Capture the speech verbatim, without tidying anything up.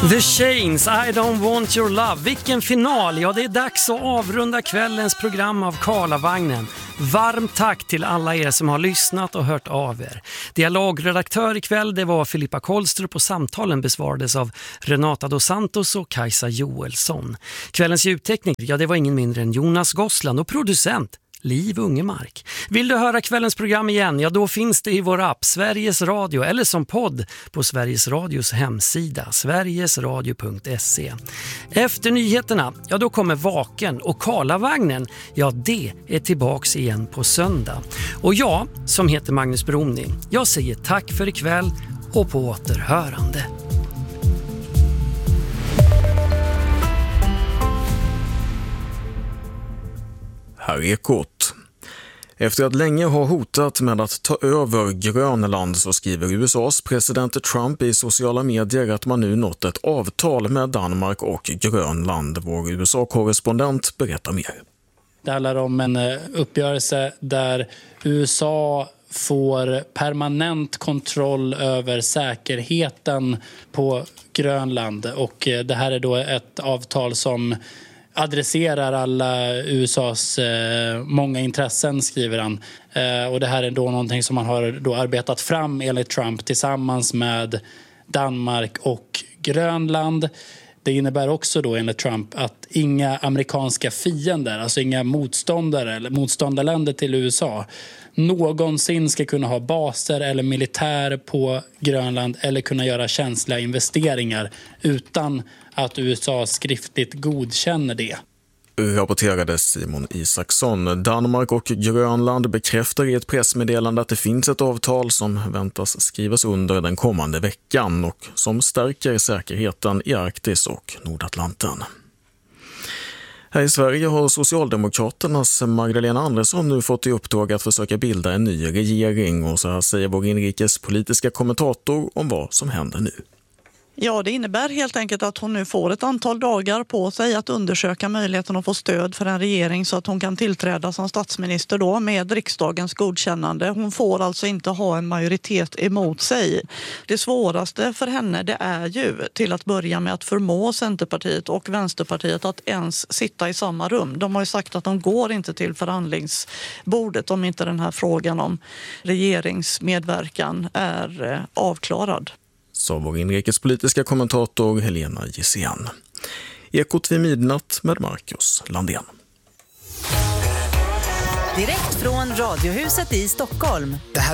The Chains, I don't want your love. Vilken final! Ja, det är dags att avrunda kvällens program av Karlavagnen. Varmt tack till alla er som har lyssnat och hört av er. Dialogredaktör ikväll, det var Filippa Kolstrup och samtalen besvarades av Renata dos Santos och Kajsa Joelsson. Kvällens ljudteknik, ja det var ingen mindre än Jonas Gossland och producent Liv Ungemark. Vill du höra kvällens program igen? Ja, då finns det i vår app Sveriges Radio eller som podd på Sveriges Radios hemsida sverigesradio punkt se. Efter nyheterna, ja då kommer Vaken och Karlavagnen. Ja, det är tillbaks igen på söndag. Och jag, som heter Magnus Bromny, jag säger tack för ikväll och på återhörande. Här är Ekot. Efter att länge ha hotat med att ta över Grönland så skriver U S A:s president Trump i sociala medier att man nu nått ett avtal med Danmark och Grönland. Vår U S A-korrespondent berättar mer. Det handlar om en uppgörelse där U S A får permanent kontroll över säkerheten på Grönland. Och det här är då ett avtal som adresserar alla U S A:s eh, många intressen, skriver han. Eh, och det här är då någonting som man har då arbetat fram enligt Trump tillsammans med Danmark och Grönland. Det innebär också då enligt Trump att inga amerikanska fiender, alltså inga motståndare eller motståndarländer till U S A någonsin ska kunna ha baser eller militär på Grönland eller kunna göra känsliga investeringar utan att U S A skriftligt godkänner det. Rapporterade Simon Isaksson. Danmark och Grönland bekräftar i ett pressmeddelande att det finns ett avtal som väntas skrivas under den kommande veckan och som stärker säkerheten i Arktis och Nordatlanten. Här i Sverige har Socialdemokraternas Magdalena Andersson nu fått i uppdrag att försöka bilda en ny regering, och så här säger vår inrikespolitiska kommentator om vad som händer nu. Ja, det innebär helt enkelt att hon nu får ett antal dagar på sig att undersöka möjligheten att få stöd för en regering så att hon kan tillträda som statsminister då med riksdagens godkännande. Hon får alltså inte ha en majoritet emot sig. Det svåraste för henne, det är ju till att börja med att förmå Centerpartiet och Vänsterpartiet att ens sitta i samma rum. De har ju sagt att de går inte till förhandlingsbordet om inte den här frågan om regeringsmedverkan är avklarad. Så vår inrikespolitiska kommentator Helena Gissén. Ekot vid midnatt med Marcus Landén. Direkt från Radiohuset i Stockholm. Det här